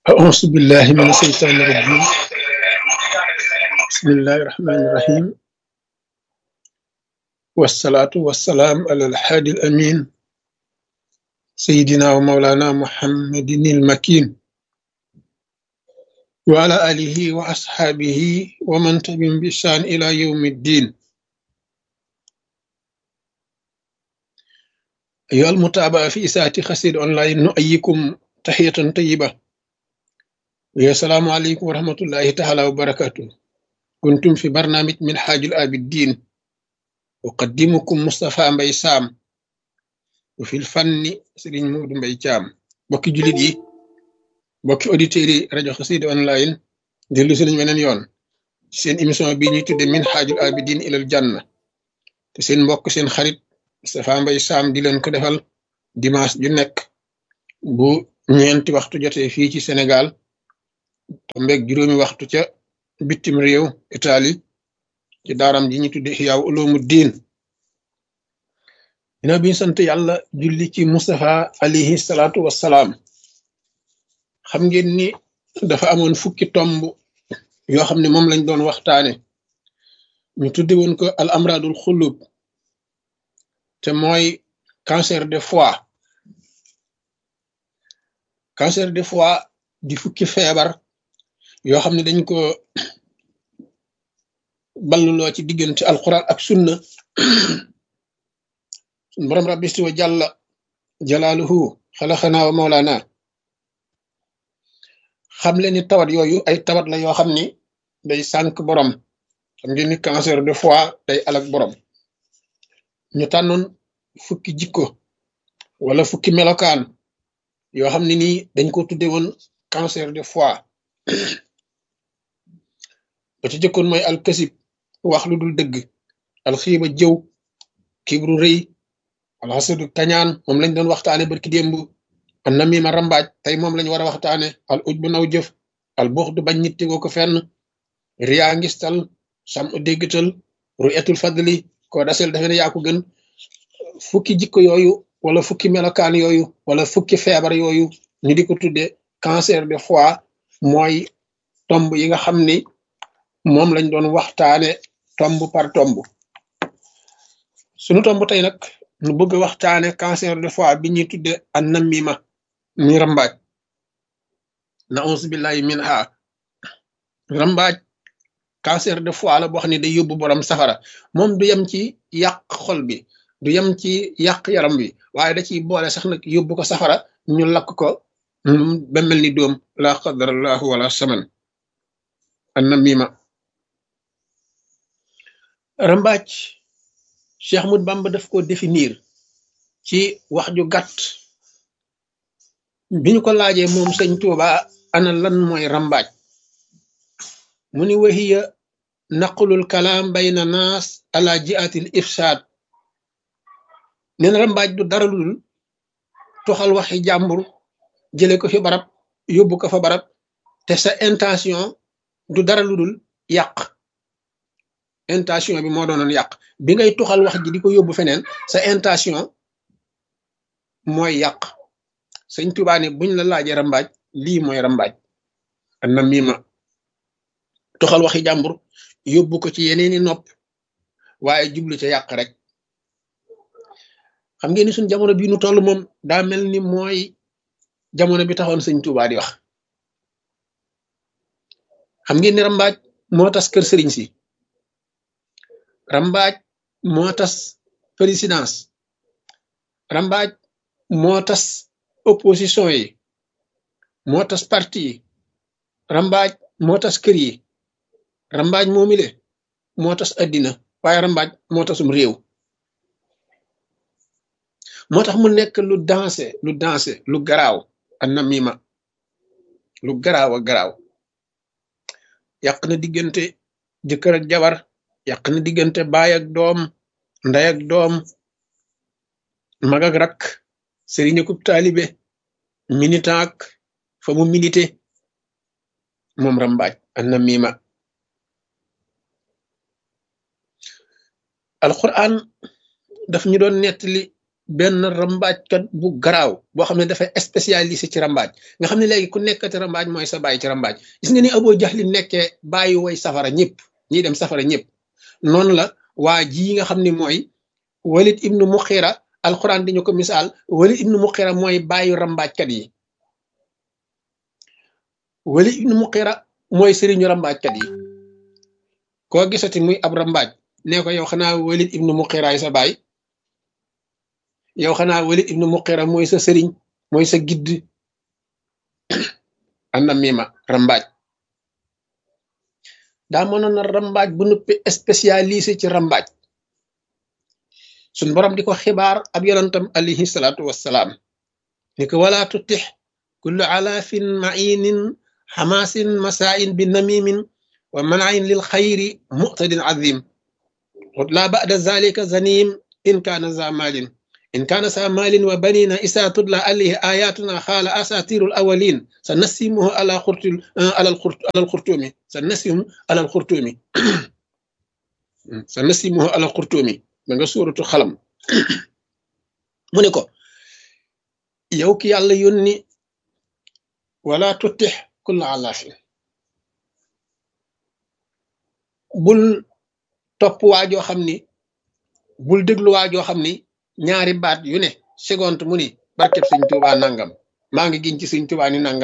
أعوذ بالله من الشيطان الرجيم. بسم الله الرحمن الرحيم، والصلاة والسلام على الحادي الأمين سيدنا ومولانا محمد المكين وعلى آله وأصحابه ومن تبعهم بإحسان إلى يوم الدين. أيها المتابعة في إساءة خسير أونلاين، نؤيكم تحية طيبة، والسلام عليكم ورحمة الله تعالى وبركاته. كنتم في برنامج من حاج الآبدين، أقدمكم مصطفى مبي سام، وفي الفن سيرين مود مبي جام. بوكي جوليت yi bokki auditeurs yi rajo Xassida online dellu si nañ weneen yoon seen émission bi ñuy tudde min xaajul abidin ilal janna te seen mbokk seen xarit Moustapha Mbaye Sam di leen ko defal dimanche ju nekk bu ñeenti waxtu jotee fii ci Sénégal tombeeg juróomi waxtu ca bitim réew Italie ci daaram ji ñu tudde Ihya Ulumuddin. dina bi sant yàlla julli ci Moustapha alayhi salaatu wassalaam. xam ngeen ni dafa amoon fukki tomb yoo xam ne moom lañ doon waxtaane, ñu tudde woon ko al amradul xulub, te mooy cancer de foie. cancer de foie di fukki feebar yoo xam ne dañ ko balluloo ci diggante alquran ak sunna. sun borom rabbi isti wa jàlla jalaaluhu xalaxanaa wa mawlaana xam leen ni tawat yooyu ay tawat la yoo xam ni day sànk borom. xam ngeen ni cancer de foie day alak borom. ñu tànnoon fukki jikko wala fukki melokaan yoo xam ne nii dañ ko tudde woon cancer de foie. ba ci jëkkoon mooy alkasib, wax lu dul dëgg, alxiiba jëw, kibru rëy, alxasadu kañaan, moom lañ doon waxtaane barki démb. an namima rambaaj, tey moom lañ war a waxtaane. al uj bu naw jëf, al buxdu bañ nit tegoo ko fenn, riyaa ngistal, sam u déggtal, ru'yatul fadli, koo dasel dafe ne yaa ko gën. fukki jikko yooyu wala fukki melokaan yooyu wala fukki feebar yooyu ñu di ko tudde cancer de foie, mooy tomb yi nga xam ni moom lañ doon waxtaane tomb par tomb. sunu tomb tey nag nu bëgg a waxtaane cancer de foie bi ñuy tudde an namima, mi rambaaj. na'uuzu billahi minha. rambaaj cancer de foie la boo xam ne day yóbbu borom safara. moom du yem ci yàq xol bi, du yem ci yàq yaram bi, waaye da ciy boole sax nag yóbbu ko safara, ñu lakk ko ba mel ni doom. la qadarallahu wala saman. an namima, rambaaj, Cheikh Ahmadou Bamba daf ko définir ci wax ju gàtt. bi ñu ko laajee moom sëñ Tuuba ana lan mooy rambaaj, mu ni wahiya naqlul kalaam bayna naas ala jiatil ifsaad. neen rambaaj du dara lu dul toxal waxi jàmbur jële ko fi barab yóbbu ko fa barab, te sa intention du dara lu dul yàq. intention bi moo doonoon yàq. bi ngay toxal wax ji di ko yóbbu feneen, sa intention mooy yàq. sëñ Tuubaa ne buñ la laajee rambaaj, lii mooy rambaaj. an namima, toxal waxi jàmbur yóbbu ko ci yeneeni nopp, waaye jublu ca yàq rek. xam ngeen ni suñ jamono bii nu toll moom daa mel ni mooy jamono bi taxoon sëñ Tuubaa di wax. xam ngeen ni rambaaj moo tas kër sëriñ si, rambaaj moo tas présidence, rambaaj moo tas opposition yi, moo tas parti yi, rambaaj moo tas kër yi, rambaaj moomile moo tas addina, waaye rambaaj moo tasum réew. moo tax mu nekk lu dansé lu garaaw. an namima lu garaaw a garaaw. yàq na diggante jëkkër ak jabar, yàq na diggante baay ak doom, ndey ak doom, mag ak rak, sëriñ ak taalibe, militant ak fa mu milité. moom rambaaj an namima. alquran daf ñu doon nettali benn rambaajkat bu garaaw boo xam ne dafay spécialisé ci rambaaj nga xam ne léegi ku nekkati rambaaj mooy sa bàyyi ci rambaaj gis nga ni Abu Jahlin nekkee bàyyi way safara ñëpp ñiy dem safara ñëpp noonu la waa ji nga xam ne mooy Walid ibnu Muxira alquran di ñu ko misaal Walid ibnu Muxira mooy bàyyi rambaajkat yi Walid ibnu Muxira mooy sëriñu rambaajkat yi koo gisati muy ab rambaaj nee ko yow xanaa Walid ibnu Muxira sa baay yow xanaa Walid ibnu Muxira mooy sa sëriñ mooy sa gidd anna mima rambaaj daa mënoon a rambaaj bu nuppi spécialisé ci rambaaj suñ borom di ko xibaar ab yonantam alayhi salaatu wassalaam ni ko wala tutix kullu alaafin mainin xamaasin masaain bi namimin wa manain lil xayri muqtadin azim laa ba'da zalika zanim in kaana za maalin in kaana sa maalin wa banina isa tudla alayhi ayatuna xaala asatirul awalin sa nasimuhu alal xurtumi sa nasimu alal xurtumi sa nasimuhu alal xurtumi ma nga suuratu xalam mu ne ko yow ki yàlla yónni wala tutix kulla alaafin bul topp waajoo xam ni bul déglu waajoo xam ni ñaari baat yu ne seconde mu ni barkeb sëñ Tuubaa nangam maa ngi giñ ci sëñ Tuubaa ni nangam